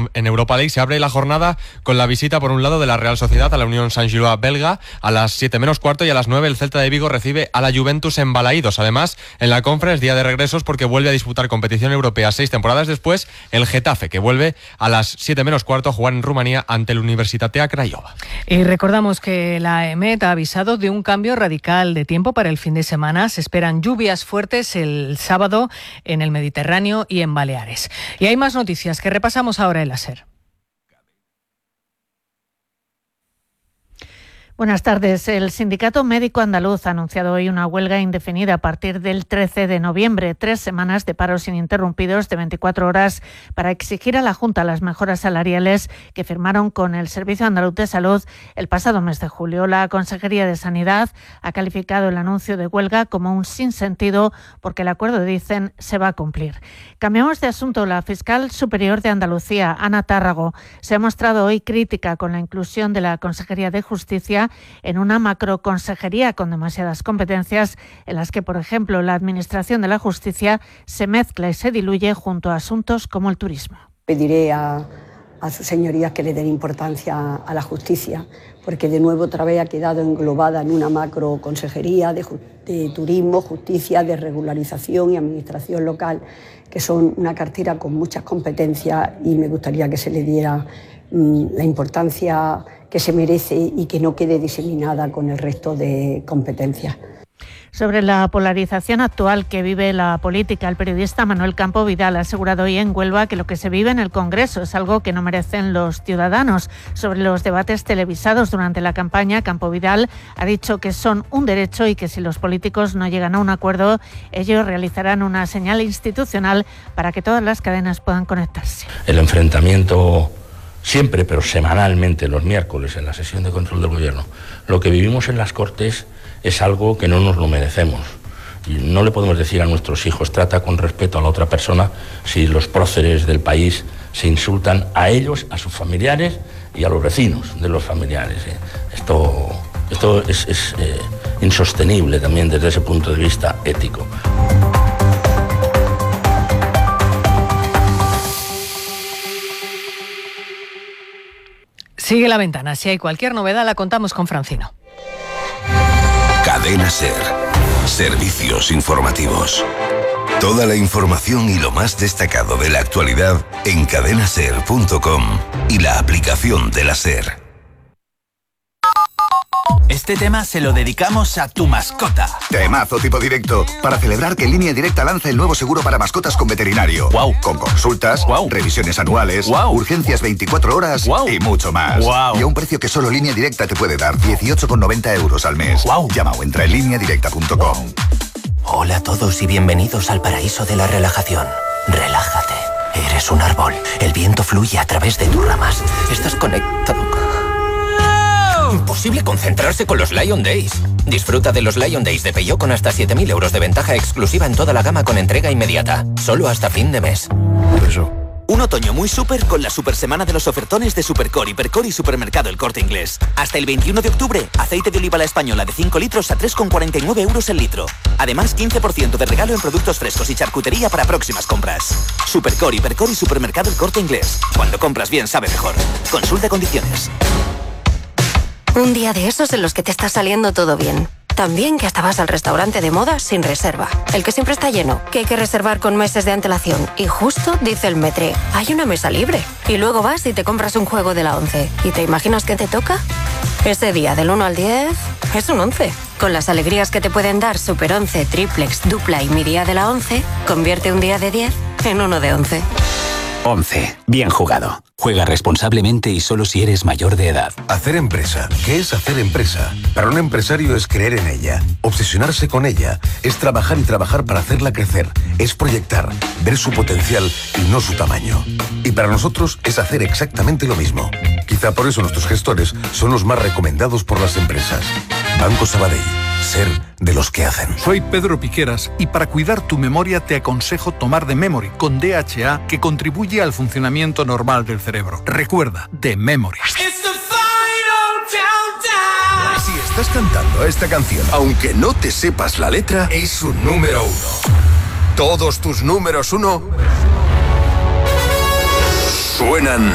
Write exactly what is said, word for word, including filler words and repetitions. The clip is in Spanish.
en Europa League. Se abre la jornada con la visita, por un lado, de la Real Sociedad a la Unión Saint-Gilloise belga a las siete menos cuarto, y a las nueve el Celta de Vigo recibe a la Juventus en Balaídos. Además, en la Conference, día de regresos porque vuelve a disputar competición europea seis temporadas después, el Getafe, que vuelve a las siete menos cuarto a jugar en Rumanía ante el Universitatea Craiova. Y recordamos que la E M E T ha avisado de un cambio radical de tiempo para el fin de semana. Se esperan lluvias fuertes el sábado en el Mediterráneo y en Baleares. Y hay más noticias que repasamos ahora en la SER. Buenas tardes. El Sindicato Médico Andaluz ha anunciado hoy una huelga indefinida a partir del trece de noviembre. Tres semanas de paros ininterrumpidos de veinticuatro horas para exigir a la Junta las mejoras salariales que firmaron con el Servicio Andaluz de Salud el pasado mes de julio. La Consejería de Sanidad ha calificado el anuncio de huelga como un sinsentido porque el acuerdo, dicen, se va a cumplir. Cambiamos de asunto. La fiscal superior de Andalucía, Ana Tárrago, se ha mostrado hoy crítica con la inclusión de la Consejería de Justicia en una macroconsejería con demasiadas competencias en las que, por ejemplo, la Administración de la Justicia se mezcla y se diluye junto a asuntos como el turismo. Pediré a, a sus señorías que le den importancia a la justicia, porque de nuevo otra vez ha quedado englobada en una macroconsejería de, de turismo, justicia, de regularización y administración local, que son una cartera con muchas competencias, y me gustaría que se le diera mmm, la importancia que se merece y que no quede diseminada con el resto de competencias. Sobre la polarización actual que vive la política, el periodista Manuel Campo Vidal ha asegurado hoy en Huelva que lo que se vive en el Congreso es algo que no merecen los ciudadanos. Sobre los debates televisados durante la campaña, Campo Vidal ha dicho que son un derecho y que si los políticos no llegan a un acuerdo, ellos realizarán una señal institucional para que todas las cadenas puedan conectarse. El enfrentamiento siempre, pero semanalmente, los miércoles, en la sesión de control del Gobierno, lo que vivimos en las Cortes es algo que no nos lo merecemos. Y no le podemos decir a nuestros hijos, trata con respeto a la otra persona, si los próceres del país se insultan a ellos, a sus familiares y a los vecinos de los familiares. Esto, esto es, es eh, insostenible también desde ese punto de vista ético. Sigue la ventana. Si hay cualquier novedad, la contamos con Francino. Cadena SER. Servicios informativos. Toda la información y lo más destacado de la actualidad en cadena ser punto com y la aplicación de la SER. Este tema se lo dedicamos a tu mascota. Temazo tipo directo, para celebrar que Línea Directa lanza el nuevo seguro para mascotas con veterinario. Wow. Con consultas, wow. revisiones anuales, wow. urgencias veinticuatro horas wow. y mucho más. Wow. Y a un precio que solo Línea Directa te puede dar, dieciocho con noventa euros al mes. Wow. Llama o entra en línea directa punto com. Wow. Hola a todos y bienvenidos al paraíso de la relajación. Relájate. Eres un árbol. El viento fluye a través de tus ramas. Estás conectado. Imposible concentrarse con los Lion Days. Disfruta de los Lion Days de Peugeot con hasta siete mil euros de ventaja exclusiva en toda la gama con entrega inmediata. Solo hasta fin de mes. Eso. Un otoño muy súper con la super semana de los ofertones de Supercore, Hipercore y Supermercado El Corte Inglés. Hasta el veintiuno de octubre, aceite de oliva La Española de cinco litros a tres con cuarenta y nueve euros el litro. Además, quince por ciento de regalo en productos frescos y charcutería para próximas compras. Supercore, Hipercore y Supermercado El Corte Inglés. Cuando compras bien, sabe mejor. Consulta condiciones. Un día de esos en los que te está saliendo todo bien. También que hasta vas al restaurante de moda sin reserva. El que siempre está lleno, que hay que reservar con meses de antelación. Y justo dice el Metre, hay una mesa libre. Y luego vas y te compras un juego de la once. ¿Y te imaginas qué te toca? Ese día del uno al diez es un once. Con las alegrías que te pueden dar Super once, Triplex, Dupla y Mi Día de la once, convierte un día de diez en uno de once. once. Bien jugado. Juega responsablemente y solo si eres mayor de edad. Hacer empresa. ¿Qué es hacer empresa? Para un empresario es creer en ella, obsesionarse con ella, es trabajar y trabajar para hacerla crecer, es proyectar, ver su potencial y no su tamaño. Y para nosotros es hacer exactamente lo mismo. Quizá por eso nuestros gestores son los más recomendados por las empresas. Banco Sabadell. Ser de los que hacen. Soy Pedro Piqueras y para cuidar tu memoria te aconsejo tomar The Memory con D H A, que contribuye al funcionamiento normal del cerebro. Recuerda, The Memory. Si estás cantando esta canción, aunque no te sepas la letra, es un número uno. Todos tus números uno suenan